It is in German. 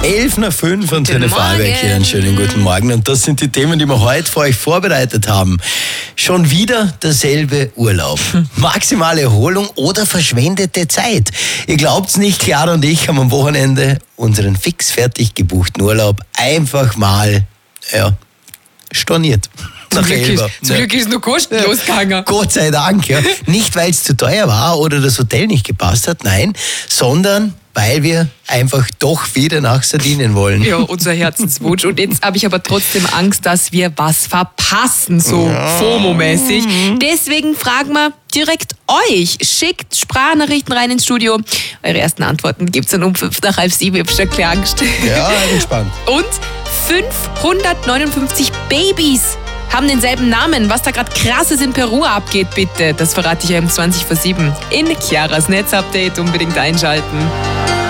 11:05 und Antenne Vorarlberg hier. Einen schönen guten Morgen. Und das sind die Themen, die wir heute für euch vorbereitet haben. Schon wieder derselbe Urlaub. Maximale Erholung oder verschwendete Zeit. Ihr glaubt's nicht, Clara und ich haben am Wochenende unseren fix fertig gebuchten Urlaub einfach mal, storniert. Zum Glück ist nur kostenlos gegangen. Gott sei Dank, ja. Nicht, weil es zu teuer war oder das Hotel nicht gepasst hat, nein, sondern weil wir einfach doch wieder nach Sardinien wollen. Ja, unser Herzenswunsch. Und jetzt habe ich aber trotzdem Angst, dass wir was verpassen, so FOMO-mäßig. Deswegen fragen wir direkt euch. Schickt Sprachnachrichten rein ins Studio. Eure ersten Antworten gibt es dann um 6:55. Ich habe schon klar Angst. Ja, ich bin gespannt. Und 559 Babys haben denselben Namen. Was da gerade krasses in Peru abgeht, bitte. Das verrate ich euch um 7:20 in Chiaras Netzupdate. Unbedingt einschalten.